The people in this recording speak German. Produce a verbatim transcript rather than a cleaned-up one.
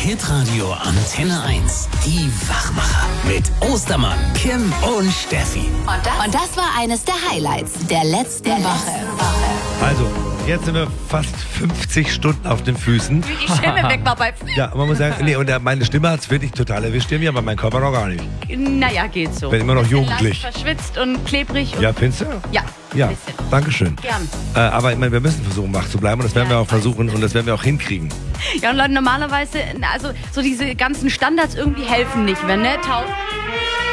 Hitradio Antenne eins. Die Wachmacher mit Ostermann, Kim und Steffi. Und das, und das war eines der Highlights der letzten der Woche. Also, jetzt sind wir fast fünfzig Stunden auf den Füßen. Wie die Stimme weg war bei... Ja, man muss sagen, nee, und meine Stimme hat es wirklich total erwischt, irgendwie, aber mein Körper noch gar nicht. Naja, geht so. Bin immer noch jugendlich. Leicht verschwitzt und klebrig. Und Ja, findest du? ja, Ja, ein bisschen. dankeschön. Gern. Äh, aber ich meine, wir müssen versuchen, wach zu bleiben und das werden Ja, wir auch ich weiß. versuchen und das werden wir auch hinkriegen. Ja, und Leute, normalerweise, na, also so diese ganzen Standards irgendwie helfen nicht, wenn, ne? Tau